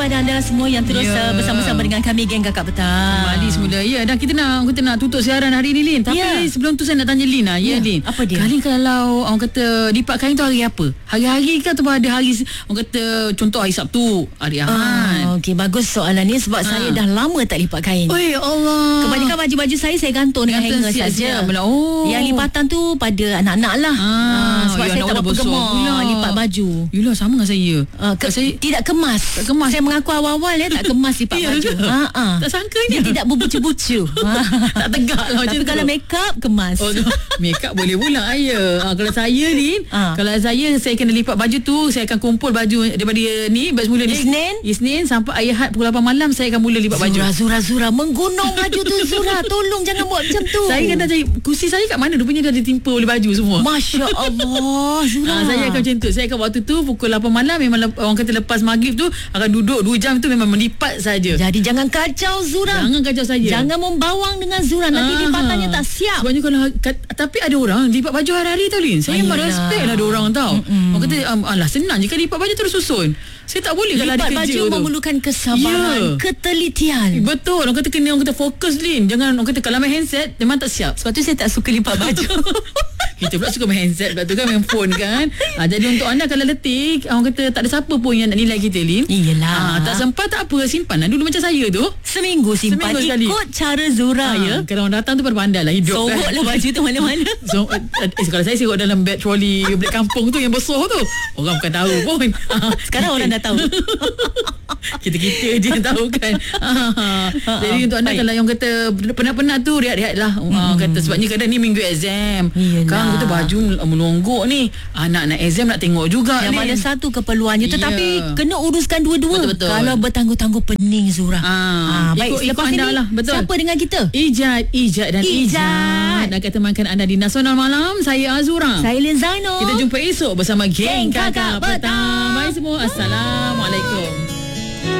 Pada anda semua yang terus bersama-sama dengan kami Geng Kakak Petang. Kembali semula. Ya, dan kita nak tutup siaran hari ni, Lin. Tapi sebelum tu saya nak tanya Lin lah. Lin. Apa dia? Kali kalau orang kata lipat kain tu hari apa? Hari-hari ke atau ada hari orang kata contoh hari Sabtu, hari Ahad? Okey, bagus soalan ni sebab saya dah lama tak lipat kain. Oi Allah. Kebanyakan baju-baju saya gantung dengan hanger saja. Yang lipatan tu pada anak-anak lah. Sebab saya tak berapa gemar lipat baju. Yelah, sama dengan saya. Saya tidak kemas. Saya mengaku awal-awal tak kemas lipat baju. Tak sangkanya. Dia tidak berbucu-bucu. Tak tegak lah macam tu. Tapi kalau make up kemas. Make up boleh pula kalau saya ni, kalau saya kena lipat baju tu, saya akan kumpul baju daripada ni semula ni Isnin sampai Ahad pukul 8 malam saya akan mula lipat baju. Zura menggunung baju tu. Zura, tolong jangan buat macam tu. Saya kan dah cari kursi saya kat mana, rupanya dah ditimpa oleh baju semua. Masya Allah. Zura, saya akan macam tu. Saya akan waktu tu pukul 8 malam memang orang kata lepas maghrib tu akan duduk 2 jam tu memang melipat saja. Jadi jangan kacau Zura. Jangan kacau saya. Jangan membawang dengan Zura. Nanti lipatannya tak siap. Sebabnya kalau tapi ada orang lipat baju hari-hari tau, Lin. Saya memang respect lah ada orang tau. Orang kata alah senang je kan lipat baju terus susun. Saya tak boleh kalau ada kerja tu. Lipat baju memerlukan kesabaran, ketelitian. Betul. Orang kata kena fokus, Lin. Jangan orang kata kalau main handset memang tak siap. Sebab tu saya tak suka lipat baju. Kita pula suka main handset, sebab tu kan main phone kan. Jadi untuk anda kalau letih, orang kata tak ada siapa pun yang nak nilai kita, Lin. Iyalah. Tak sempat tak apa, simpan dulu macam saya tu. Seminggu simpan. Ikut cara Zura ya. Kalau orang datang tu pada pandai lah hidup. Sorok lah baju tu mana-mana. Kalau saya serok dalam beg troli beg kampung tu yang besar tu, orang bukan tahu pun. Sekarang orang dah tahu. Kita je tahu kan. Jadi untuk anda kalau yang kata penat-penat tu, rehat-rehat lah. Kata sebabnya kadang ni minggu exam. Kan kita baju menonggok ni, anak-anak exam nak tengok juga yang ni. mana satu keperluannya, tetapi kena uruskan dua-dua. Betul. Kalau bertangguh-tangguh pening Zura. Baik, ikut anda lah. Betul. Siapa dengan kita? Ijat akan temankan anda di Nasional Malam. Saya Azura. Saya Lin Zainul. Kita jumpa esok bersama Geng Kakak Petang. Bye semua. Assalamualaikum.